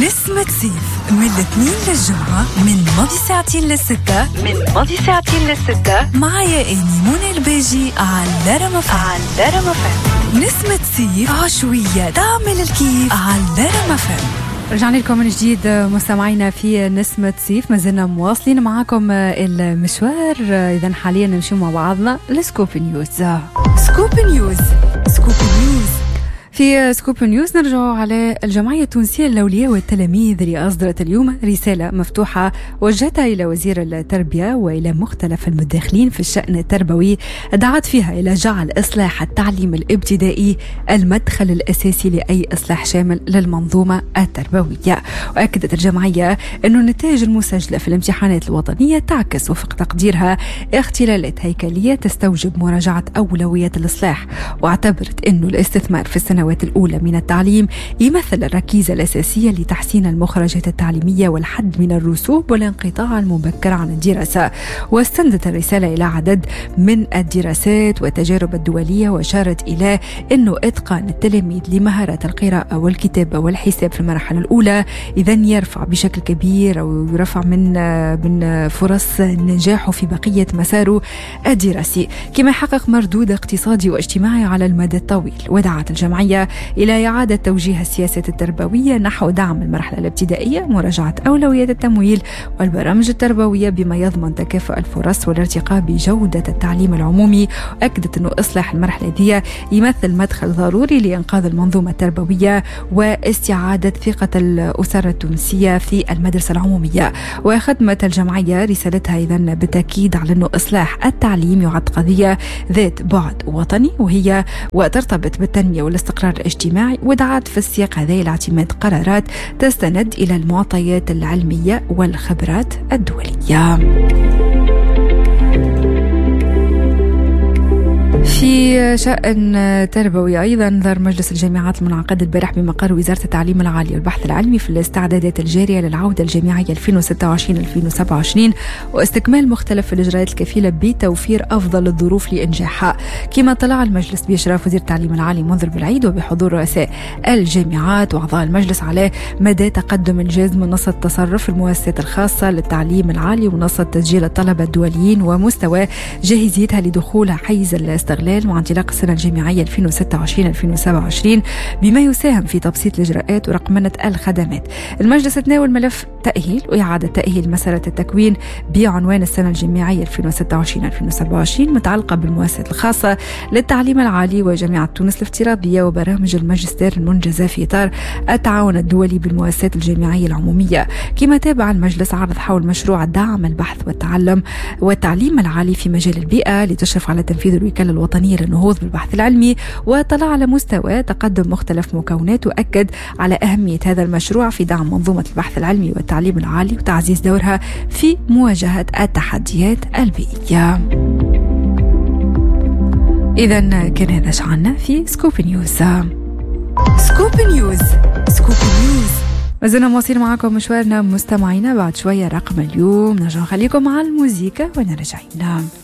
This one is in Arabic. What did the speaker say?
نسمة صيف من الاثنين للجمعة من ماضي ساعتين للستة معايا إني منى الباجي على رمفان. نسمة صيف عشوية تعمل الكيف على رمفان. رجعنا لكم من جديد مستمعينا في نسمة صيف، ما زلنا مواصلين معاكم المشوار. إذن حاليا نمشي مع بعضنا لسكوب نيوز. في سكوب نيوز نرجع على الجمعية التونسية للأولياء والتلاميذ اللي أصدرت اليوم رسالة مفتوحة وجهتها إلى وزير التربية وإلى مختلف المتداخلين في الشأن التربوي، دعت فيها إلى جعل إصلاح التعليم الابتدائي المدخل الأساسي لأي إصلاح شامل للمنظومة التربوية. وأكدت الجمعية أن النتائج المسجلة في الامتحانات الوطنية تعكس وفق تقديرها اختلالات هيكلية تستوجب مراجعة أولوية الإصلاح، واعتبرت أن الاستثمار في السنوات الأولى من التعليم يمثل الركيزة الأساسية لتحسين المخرجات التعليمية والحد من الرسوب والانقطاع المبكر عن الدراسة. واستندت الرسالة إلى عدد من الدراسات والتجارب الدولية، وأشارت إلى أنه إتقان التلاميذ لمهارات القراءة والكتابة والحساب في المرحلة الأولى إذن يرفع بشكل كبير أو يرفع من فرص نجاحه في بقية مساره الدراسي، كما يحقق مردود اقتصادي واجتماعي على المدى الطويل. ودعت الجمعية إلى إعادة توجيه السياسات التربوية نحو دعم المرحلة الابتدائية، مراجعة أولويات التمويل والبرامج التربوية بما يضمن تكافؤ الفرص والارتقاء بجودة التعليم العمومي. وأكدت أنه إصلاح المرحلة دي يمثل مدخل ضروري لإنقاذ المنظومة التربوية واستعادة ثقة الأسر التونسية في المدرسة العمومية. وختمت الجمعية رسالتها إذن بالتأكيد على أنه إصلاح التعليم يعد قضية ذات بعد وطني وترتبط بالتنمية والاستقرار الاجتماعي، ودعت في السياق هذا إلى اعتماد قرارات تستند إلى المعطيات العلمية والخبرات الدولية. في شأن تربوي أيضا ظهر مجلس الجامعات المنعقد البارح بمقر وزارة التعليم العالي والبحث العلمي في الاستعدادات الجارية للعودة الجامعية 2026-2027 واستكمال مختلف الإجراءات الكفيلة بتوفير أفضل الظروف لإنجاحها. كما طلع المجلس بإشراف وزير التعليم العالي منذر بالعيد وبحضور رؤساء الجامعات وأعضاء المجلس على مدى تقدم إنجاز منصة تصرف المؤسسات الخاصة للتعليم العالي ومنصة تسجيل الطلبة الدوليين ومستوى جاهزيتها لدخول حيز الاستغلال مع انطلاق السنة الجامعية 2026-2027 بما يساهم في تبسيط الإجراءات ورقمنة الخدمات. المجلس تناول ملف تأهيل وإعادة تأهيل مسألة التكوين بعنوان السنة الجامعية 2026-2027 متعلقة بالمؤسسات الخاصة للتعليم العالي وجامعة تونس الافتراضية وبرامج الماجستير المنجزة في إطار التعاون الدولي بالمؤسسات الجامعية العمومية. كما تابع المجلس عرض حول مشروع دعم البحث والتعليم العالي في مجال البيئة لتشرف على تنفيذ الوكالة الوطنية للنهوض بالبحث العلمي، وطلع على مستوى تقدم مختلف مكونات، وأكد على أهمية هذا المشروع في دعم منظومة البحث العلمي والتعليم العالي وتعزيز دورها في مواجهة التحديات البيئية. إذن كان هذا شعنا في سكوب نيوز. ما زلنا مواصلين معكم مشوارنا مستمعينا. بعد شوية رقم اليوم نرجع نخليكم مع الموسيقى ونرجعين.